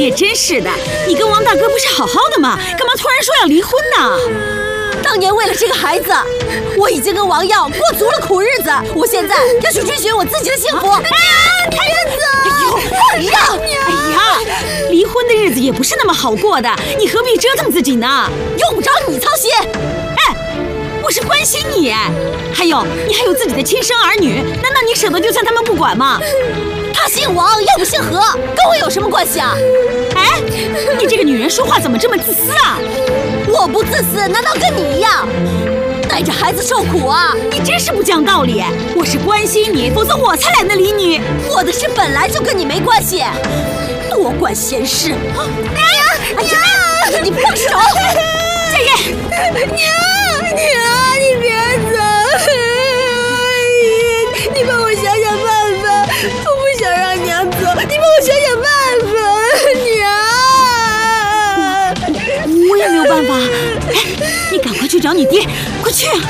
也真是的，你跟王大哥不是好好的吗？干嘛突然说要离婚呢？ 当年为了这个孩子，我已经跟王耀过足了苦日子，我现在要去追寻我自己的幸福。哎呀，太子！ 哎呀，哎呀，离婚的日子也不是那么好过的，你何必折腾自己呢？ 用不着你操心。 哎，我是关心你，还有你还有自己的亲生儿女，难道你舍得就算他们不管吗？ 他姓王，又不姓何，跟我有什么关系啊？ 哎，你这个女人说话怎么这么自私啊？ 我不自私，难道跟你一样带着孩子受苦啊？ 你真是不讲道理！我是关心你，否则我才懒得理你。 我的事本来就跟你没关系，多管闲事！哎呀，你放手！ 佳燕， 娘，你别走！你帮我想想办法，我不想让娘走，你帮我想想办法，娘。 我也没有办法。哎，你赶快去找你爹，快去啊！